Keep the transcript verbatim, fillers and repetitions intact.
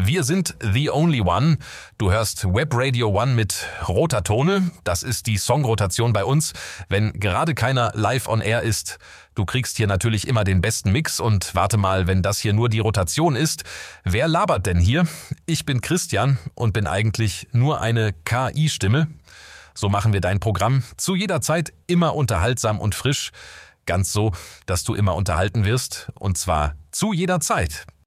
Wir sind The Only One. Du hörst Web Radio One mit roter Tone. Das ist die Songrotation bei uns, wenn gerade keiner live on air ist. Du kriegst hier natürlich immer den besten Mix und warte mal, wenn das hier nur die Rotation ist. Wer labert denn hier? Ich bin Christian und bin eigentlich nur eine K I-Stimme. So machen wir dein Programm zu jeder Zeit immer unterhaltsam und frisch. Ganz so, dass du immer unterhalten wirst und zwar zu jeder Zeit.